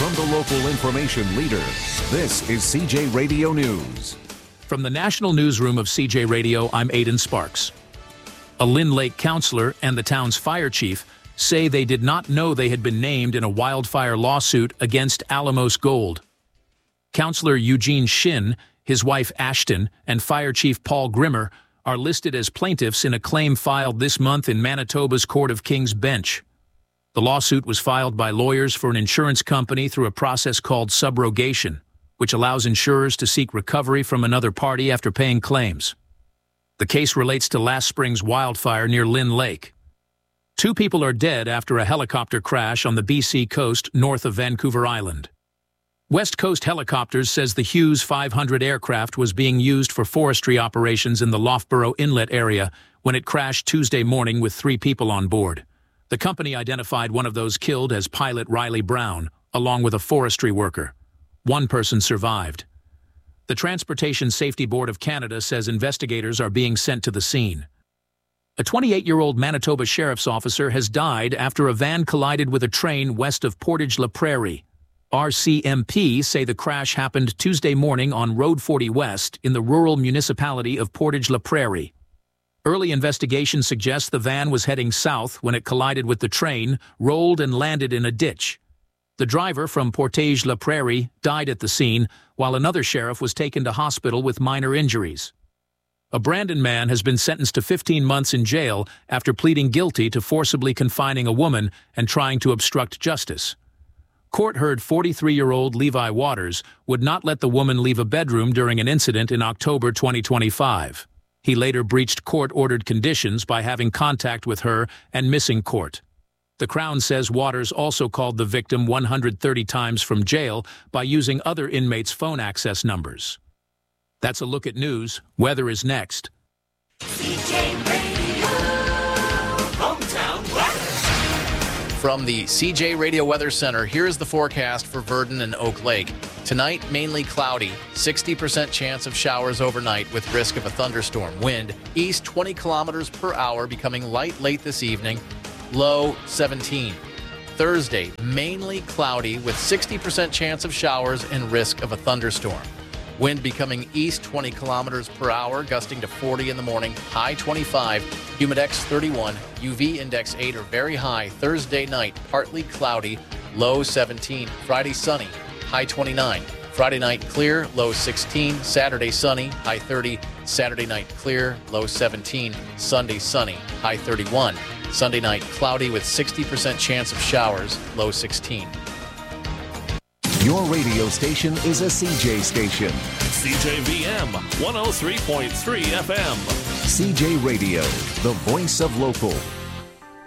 From the local information leader, this is CJ Radio News. From the National Newsroom of CJ Radio, I'm Aidan Sparks. A Lynn Lake counselor and the town's fire chief say they did not know they had been named in a wildfire lawsuit against Alamos Gold. Counselor Eugene Shin, his wife Ashton, and Fire Chief Paul Grimmer are listed as plaintiffs in a claim filed this month in Manitoba's Court of King's Bench. The lawsuit was filed by lawyers for an insurance company through a process called subrogation, which allows insurers to seek recovery from another party after paying claims. The case relates to last spring's wildfire near Lynn Lake. 2 people are dead after a helicopter crash on the BC coast north of Vancouver Island. West Coast Helicopters says the Hughes 500 aircraft was being used for forestry operations in the Loughborough Inlet area when it crashed Tuesday morning with 3 people on board. The company identified one of those killed as pilot Riley Brown, along with a forestry worker. 1 person survived. The Transportation Safety Board of Canada says investigators are being sent to the scene. A 28-year-old Manitoba sheriff's officer has died after a van collided with a train west of Portage-la Prairie. RCMP say the crash happened Tuesday morning on Road 40 West in the rural municipality of Portage-la Prairie. Early investigation suggests the van was heading south when it collided with the train, rolled and landed in a ditch. The driver from Portage-la Prairie died at the scene, while another sheriff was taken to hospital with minor injuries. A Brandon man has been sentenced to 15 months in jail after pleading guilty to forcibly confining a woman and trying to obstruct justice. Court heard 43-year-old Levi Waters would not let the woman leave a bedroom during an incident in October 2025. He later breached court-ordered conditions by having contact with her and missing court. The Crown says Waters also called the victim 130 times from jail by using other inmates' phone access numbers. That's a look at news. Weather is next. CJ Radio, hometown weather. From the CJ Radio Weather Center, here's the forecast for Virden and Oak Lake. Tonight, mainly cloudy, 60% chance of showers overnight with risk of a thunderstorm. Wind, east 20 kilometers per hour, becoming light late this evening. Low 17. Thursday, mainly cloudy with 60% chance of showers and risk of a thunderstorm. Wind becoming east 20 kilometers per hour, gusting to 40 in the morning. High 25. Humidex 31. UV index 8 or very high. Thursday night, partly cloudy. Low 17. Friday sunny. High 29. Friday night clear. Low 16. Saturday sunny. High 30. Saturday night clear. Low 17. Sunday sunny. High 31. Sunday night cloudy with 60% chance of showers, low 16. Your radio station is a CJ station. CJVM 103.3 FM. CJ Radio, the voice of local.